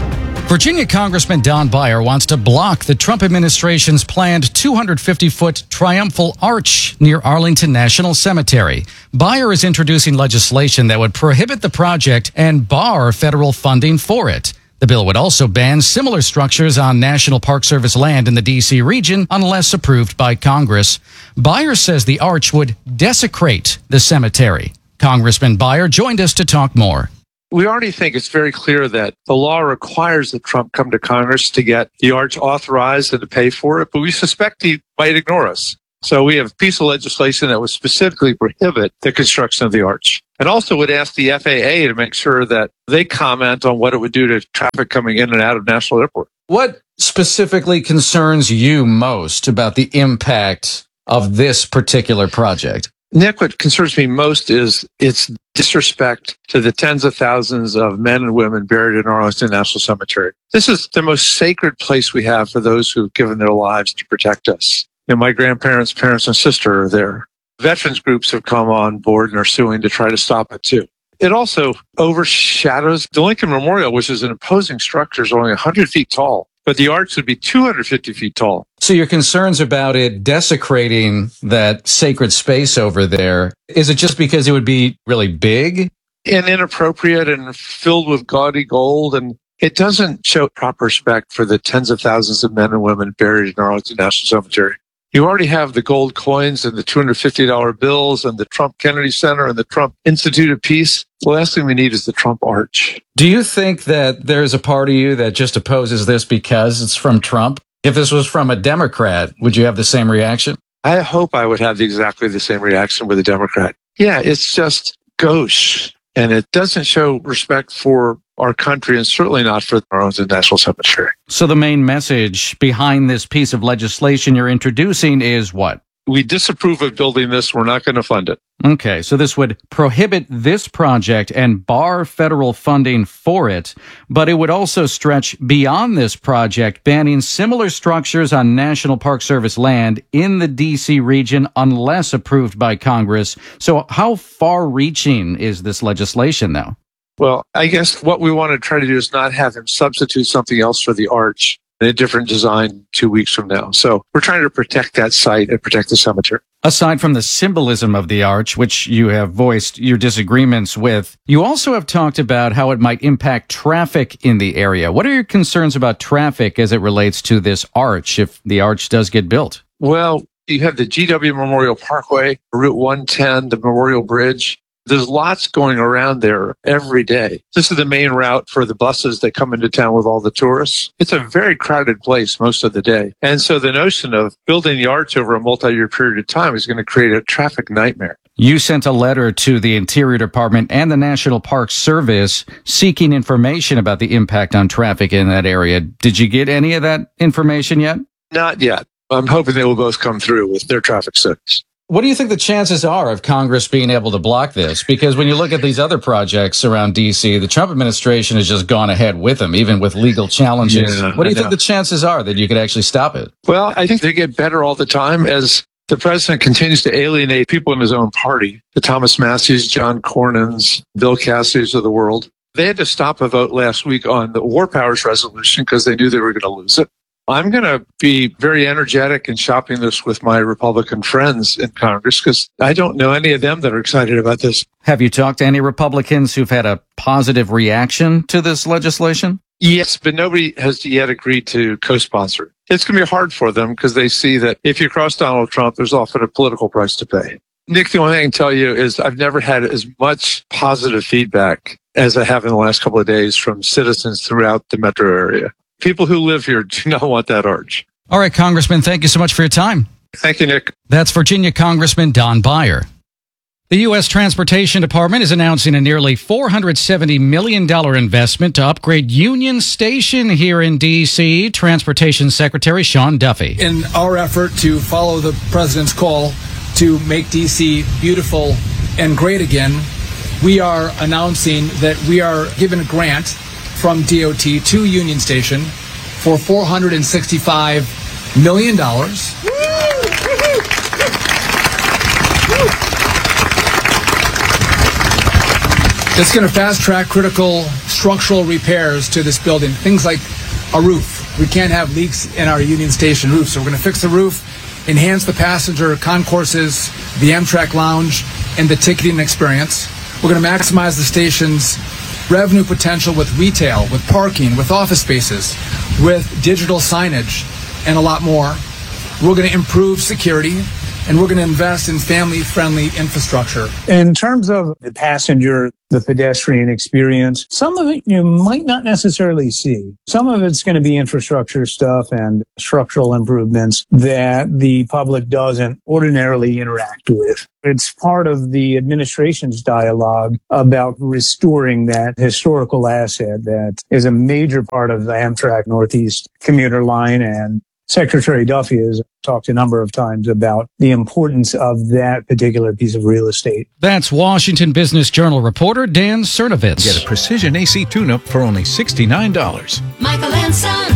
Virginia Congressman Don Beyer wants to block the Trump administration's planned two hundred fifty foot triumphal arch near Arlington National Cemetery. Beyer is introducing legislation that would prohibit the project and bar federal funding for it. The bill would also ban similar structures on National Park Service land in the D C region unless approved by Congress. Beyer says the arch would desecrate the cemetery. Congressman Beyer joined us to talk more. We already think it's very clear that the law requires that Trump come to Congress to get the arch authorized and to pay for it, but we suspect he might ignore us. So we have a piece of legislation that would specifically prohibit the construction of the arch, and also would ask the F A A to make sure that they comment on what it would do to traffic coming in and out of National Airport. What specifically concerns you most about the impact of this particular project? Nick, what concerns me most is its disrespect to the tens of thousands of men and women buried in Arlington National Cemetery. This is the most sacred place we have for those who've given their lives to protect us. And my grandparents, parents, and sister are there. Veterans groups have come on board and are suing to try to stop it too. It also overshadows the Lincoln Memorial, which is an imposing structure, is only one hundred feet tall, but the arch would be two hundred fifty feet tall. So your concerns about it desecrating that sacred space over there, is it just because it would be really big? And inappropriate and filled with gaudy gold, and it doesn't show proper respect for the tens of thousands of men and women buried in Arlington National Cemetery. You already have the gold coins and the two hundred fifty dollar bills and the Trump Kennedy Center and the Trump Institute of Peace. The last thing we need is the Trump Arch. Do you think that there's a part of you that just opposes this because it's from Trump? If this was from a Democrat, would you have the same reaction? I hope I would have the, exactly the same reaction with a Democrat. Yeah, it's just gauche, and it doesn't show respect for our country, and certainly not for Arlington National Cemetery. So the main message behind this piece of legislation you're introducing is what? We disapprove of building this. We're not going to fund it. Okay, so this would prohibit this project and bar federal funding for it, but it would also stretch beyond this project, banning similar structures on National Park Service land in the D C region unless approved by Congress. So how far-reaching is this legislation, though? Well, I guess what we want to try to do is not have him substitute something else for the arch in a different design two weeks from now. So we're trying to protect that site and protect the cemetery. Aside from the symbolism of the arch, which you have voiced your disagreements with, you also have talked about how it might impact traffic in the area. What are your concerns about traffic as it relates to this arch, if the arch does get built? Well, you have the G W Memorial Parkway, Route one ten, the Memorial Bridge. There's lots going around there every day. This is the main route for the buses that come into town with all the tourists. It's a very crowded place most of the day. And so the notion of building the arch over a multi-year period of time is going to create a traffic nightmare. You sent a letter to the Interior Department and the National Park Service seeking information about the impact on traffic in that area. Did you get any of that information yet? Not yet. I'm hoping they will both come through with their traffic studies. What do you think the chances are of Congress being able to block this? Because when you look at these other projects around D C, the Trump administration has just gone ahead with them, even with legal challenges. Yeah, what do you I think know. the chances are that you could actually stop it? Well, I think they get better all the time as the president continues to alienate people in his own party. The Thomas Massey's, John Cornyn's, Bill Cassidy's of the world. They had to stop a vote last week on the War Powers resolution because they knew they were going to lose it. I'm going to be very energetic in shopping this with my Republican friends in Congress because I don't know any of them that are excited about this. Have you talked to any Republicans who've had a positive reaction to this legislation? Yes, but nobody has yet agreed to co-sponsor it. It's going to be hard for them because they see that if you cross Donald Trump, there's often a political price to pay. Nick, the only thing I can tell you is I've never had as much positive feedback as I have in the last couple of days from citizens throughout the metro area. People who live here do not want that arch. All right, Congressman, thank you so much for your time. Thank you, Nick. That's Virginia Congressman Don Beyer. The U S Transportation Department is announcing a nearly four hundred seventy million dollars investment to upgrade Union Station here in D C. Transportation Secretary Sean Duffy. In our effort to follow the president's call to make D C beautiful and great again, we are announcing that we are given a grant from D O T to Union Station for four hundred sixty-five million dollars. It's going to fast track critical structural repairs to this building. Things like a roof. We can't have leaks in our Union Station roof, so we're going to fix the roof, enhance the passenger concourses, the Amtrak lounge, and the ticketing experience. We're going to maximize the station's revenue potential with retail, with parking, with office spaces, with digital signage, and a lot more. We're going to improve security, and we're going to invest in family-friendly infrastructure. In terms of the passenger, the pedestrian experience, some of it you might not necessarily see. Some of it's going to be infrastructure stuff and structural improvements that the public doesn't ordinarily interact with. It's part of the administration's dialogue about restoring that historical asset that is a major part of the Amtrak Northeast commuter line, and Secretary Duffy has talked a number of times about the importance of that particular piece of real estate. That's Washington Business Journal reporter Dan Cernovitz. Get a precision A C tune-up for only sixty-nine dollars. Michael and Son.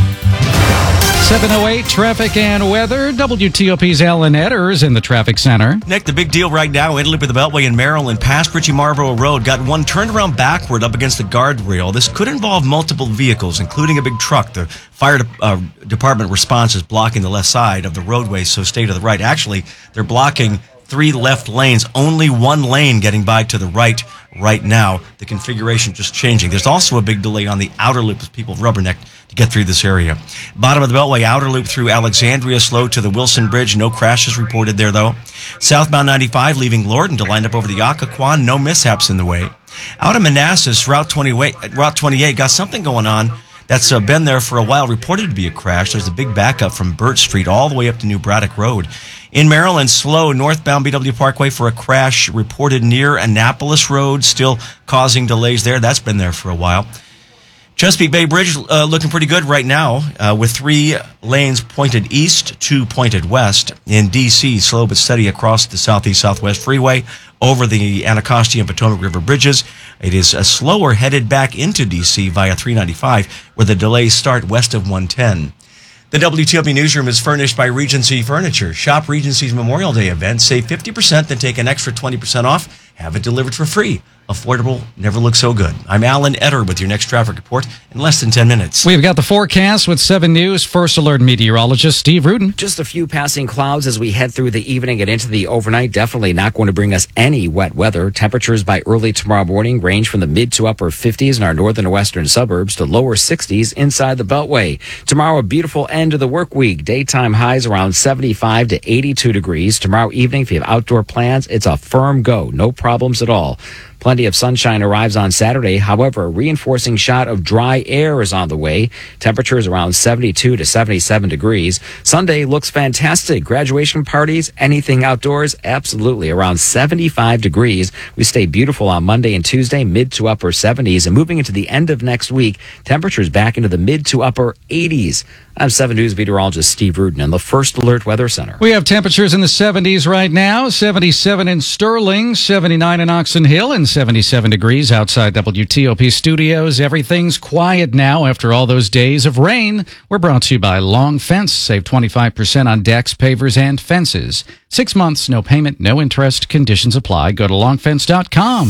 seven oh eight traffic and weather. W T O P's Alan Edders in the traffic center. Nick, the big deal right now, Italy with the Beltway in Maryland, past Ritchie Marlboro Road, got one turned around backward up against the guardrail. This could involve multiple vehicles, including a big truck. The fire de- uh, department response is blocking the left side of the roadway, so stay to the right. Actually, they're blocking three left lanes, only one lane getting by to the right right now. The configuration just changing. There's also a big delay on the outer loop as people rubbernecked to get through this area. Bottom of the Beltway, outer loop through Alexandria, slow to the Wilson Bridge. No crashes reported there, though. Southbound ninety-five, leaving Lorton to line up over the Occoquan. No mishaps in the way. Out of Manassas, Route twenty-eight, Route twenty-eight got something going on that's uh, been there for a while, reported to be a crash. There's a big backup from Burt Street all the way up to New Braddock Road. In Maryland, slow northbound B W Parkway for a crash reported near Annapolis Road, still causing delays there. That's been there for a while. Chesapeake Bay Bridge uh, looking pretty good right now, uh, with three lanes pointed east, two pointed west. In D C, slow but steady across the southeast-southwest freeway over the Anacostia and Potomac River bridges. It is uh, slower headed back into D C via three ninety-five, where the delays start west of one ten. The W T O P newsroom is furnished by Regency Furniture. Shop Regency's Memorial Day event. Save fifty percent, then take an extra twenty percent off. Have it delivered for free. Affordable, never looks so good. I'm Alan Etter with your next traffic report in less than ten minutes. We've got the forecast with seven News First Alert meteorologist Steve Rudin. Just a few passing clouds as we head through the evening and into the overnight. Definitely not going to bring us any wet weather. Temperatures by early tomorrow morning range from the mid to upper fifties in our northern and western suburbs to lower sixties inside the Beltway. Tomorrow, a beautiful end of the work week. Daytime highs around seventy-five to eighty-two degrees. Tomorrow evening, if you have outdoor plans, it's a firm go. No problems at all. Plenty of sunshine arrives on Saturday. However, a reinforcing shot of dry air is on the way. Temperatures around seventy-two to seventy-seven degrees. Sunday looks fantastic. Graduation parties, anything outdoors, absolutely around seventy-five degrees. We stay beautiful on Monday and Tuesday, mid to upper seventies. And moving into the end of next week, temperatures back into the mid to upper eighties. I'm seven News meteorologist Steve Rudin in the First Alert Weather Center. We have temperatures in the seventies right now. seventy-seven in Sterling, seventy-nine in Oxon Hill, and seventy-seven degrees outside W T O P studios. Everything's quiet now after all those days of rain. We're brought to you by Long Fence. Save twenty-five percent on decks, pavers, and fences. Six months, no payment, no interest. Conditions apply. Go to long fence dot com.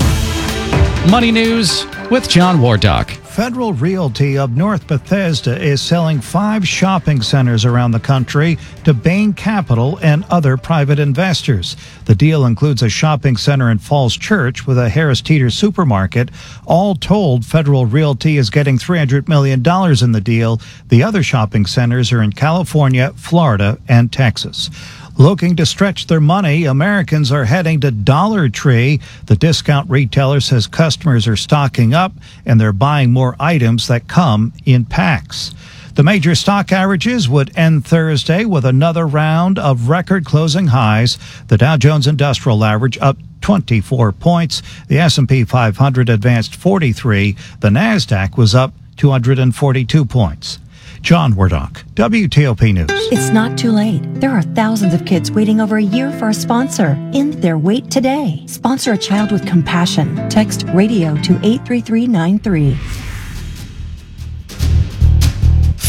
Money News with John Wardock. Federal Realty of North Bethesda is selling five shopping centers around the country to Bain Capital and other private investors. The deal includes a shopping center in Falls Church with a Harris Teeter supermarket. All told, Federal Realty is getting three hundred million dollars in the deal. The other shopping centers are in California, Florida, and Texas. Looking to stretch their money, Americans are heading to Dollar Tree. The discount retailer says customers are stocking up and they're buying more items that come in packs. The major stock averages would end Thursday with another round of record closing highs. The Dow Jones Industrial Average up twenty-four points. The S and P five hundred advanced forty-three. The NASDAQ was up two hundred forty-two points. John Wardock, W T O P News. It's not too late. There are thousands of kids waiting over a year for a sponsor. End their wait today. Sponsor a child with compassion. Text radio to eight three three nine three.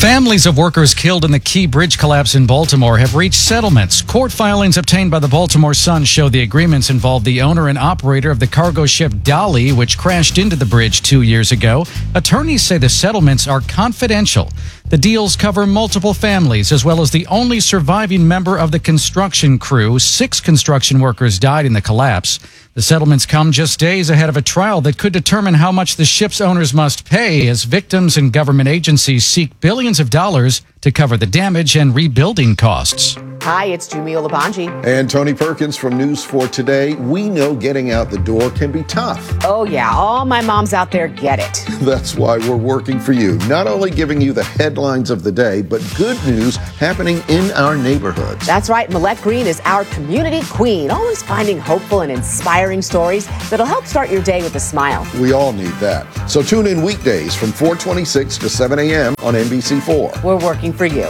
Families of workers killed in the Key Bridge collapse in Baltimore have reached settlements. Court filings obtained by the Baltimore Sun show the agreements involved the owner and operator of the cargo ship Dolly, which crashed into the bridge two years ago. Attorneys say the settlements are confidential. The deals cover multiple families, as well as the only surviving member of the construction crew. Six construction workers died in the collapse. The settlements come just days ahead of a trial that could determine how much the ship's owners must pay as victims and government agencies seek billions of dollars to cover the damage and rebuilding costs. Hi, it's Jumio Labanji. And Tony Perkins from News four Today. We know getting out the door can be tough. Oh, yeah. All my moms out there get it. That's why we're working for you. Not only giving you the headlines of the day, but good news happening in our neighborhoods. That's right. Millette Green is our community queen, always finding hopeful and inspiring stories that'll help start your day with a smile. We all need that. So tune in weekdays from four twenty-six to seven a.m. on N B C four. We're working for you.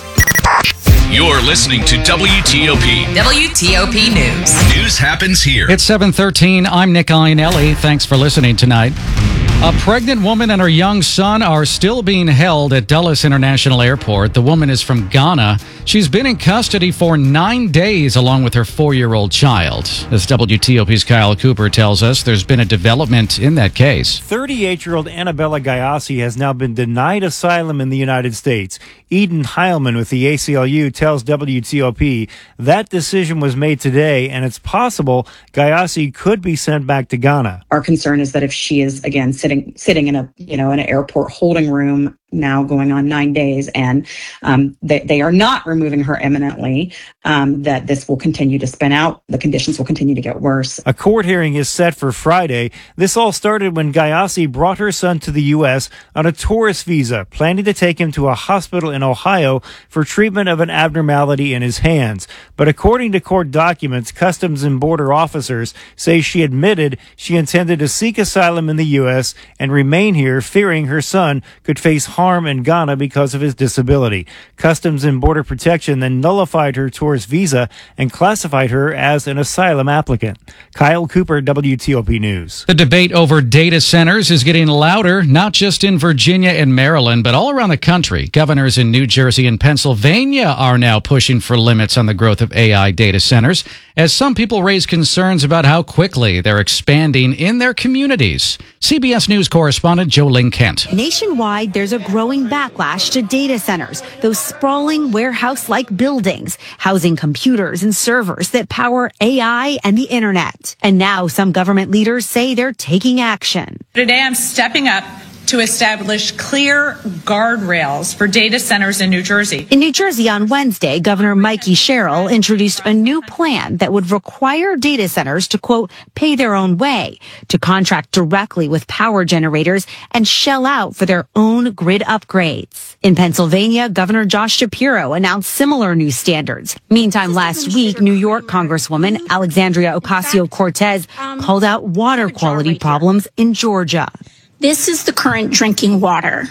You're listening to W T O P. W T O P News. News happens here. It's seven thirteen. I'm Nick Iannelli. Thanks for listening tonight. A pregnant woman and her young son are still being held at Dulles International Airport. The woman is from Ghana. She's been in custody for nine days along with her four-year-old child. As W T O P's Kyle Cooper tells us, there's been a development in that case. thirty-eight-year-old Annabella Gayasi has now been denied asylum in the United States. Eden Heilman with the A C L U tells W T O P that decision was made today, and it's possible Gayasi could be sent back to Ghana. Our concern is that if she is, again, sitting sitting in a, you know, in an airport holding room now going on nine days, and um, they, they are not removing her imminently, um, that this will continue to spin out. The conditions will continue to get worse. A court hearing is set for Friday. This all started when Gayasi brought her son to the U S on a tourist visa, planning to take him to a hospital in Ohio for treatment of an abnormality in his hands. But according to court documents, Customs and Border officers say she admitted she intended to seek asylum in the U S and remain here, fearing her son could face harm in Ghana because of his disability. Customs and Border Protection then nullified her tourist visa and classified her as an asylum applicant. Kyle Cooper, W T O P News. The debate over data centers is getting louder, not just in Virginia and Maryland, but all around the country. Governors in New Jersey and Pennsylvania are now pushing for limits on the growth of A I data centers, as some people raise concerns about how quickly they're expanding in their communities. C B S News correspondent Jo Ling Kent. Nationwide, there's a growing backlash to data centers, those sprawling warehouse-like buildings, housing computers and servers that power A I and the internet. And now some government leaders say they're taking action. Today I'm stepping up to establish clear guardrails for data centers in New Jersey. In New Jersey on Wednesday, Governor Mikey Sherrill introduced a new plan that would require data centers to, quote, pay their own way, to contract directly with power generators and shell out for their own grid upgrades. In Pennsylvania, Governor Josh Shapiro announced similar new standards. Meantime, last week, New York Congresswoman Alexandria Ocasio-Cortez called out water quality problems in Georgia. This is the current drinking water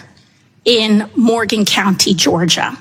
in Morgan County, Georgia,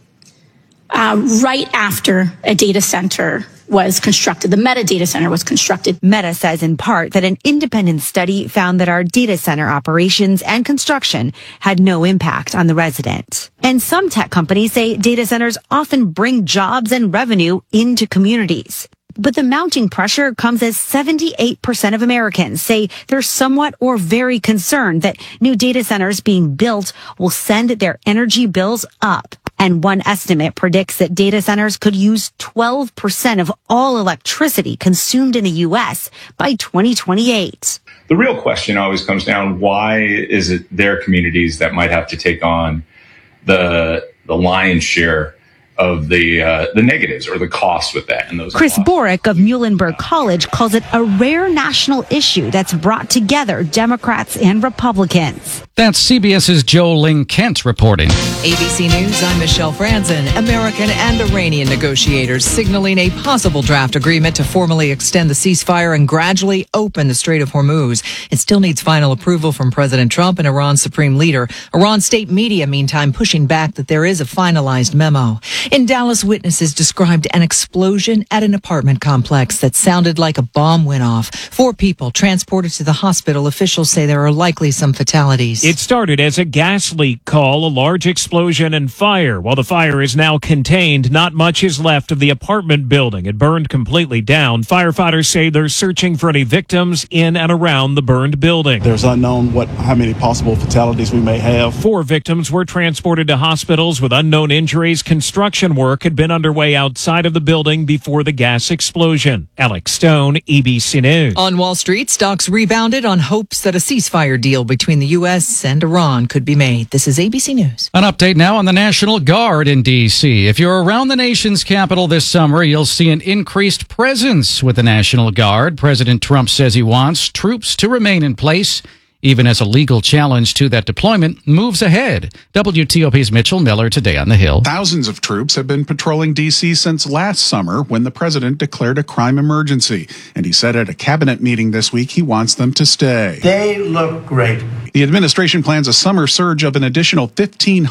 uh, right after a data center was constructed. The Meta data center was constructed. Meta says in part that an independent study found that our data center operations and construction had no impact on the resident. And some tech companies say data centers often bring jobs and revenue into communities. But the mounting pressure comes as seventy-eight percent of Americans say they're somewhat or very concerned that new data centers being built will send their energy bills up. And one estimate predicts that data centers could use twelve percent of all electricity consumed in the U S by twenty twenty-eight. The real question always comes down, why is it their communities that might have to take on the the lion's share of the uh, the negatives or the costs with that? And those Chris costs. Borick of Muhlenberg College calls it a rare national issue that's brought together Democrats and Republicans. That's CBS's Jo Ling Kent reporting. A B C News, I'm Michelle Franzen. American and Iranian negotiators signaling a possible draft agreement to formally extend the ceasefire and gradually open the Strait of Hormuz. It still needs final approval from President Trump and Iran's supreme leader. Iran state media, meantime, pushing back that there is a finalized memo. In Dallas, witnesses described an explosion at an apartment complex that sounded like a bomb went off. Four people transported to the hospital. Officials say there are likely some fatalities. It started as a gas leak call, a large explosion and fire. While the fire is now contained, not much is left of the apartment building. It burned completely down. Firefighters say they're searching for any victims in and around the burned building. There's unknown what how many possible fatalities we may have. Four victims were transported to hospitals with unknown injuries. Construction work had been underway outside of the building before the gas explosion. Alex Stone, E B C News. On Wall Street, stocks rebounded on hopes that a ceasefire deal between the U S and Iran could be made. This is A B C News. An update now on the National Guard in D C. If you're around the nation's capital this summer, you'll see an increased presence with the National Guard. President Trump says he wants troops to remain in place, even as a legal challenge to that deployment moves ahead. W T O P's Mitchell Miller today on the Hill. Thousands of troops have been patrolling D C since last summer when the president declared a crime emergency. And he said at a cabinet meeting this week he wants them to stay. They look great. The administration plans a summer surge of an additional fifteen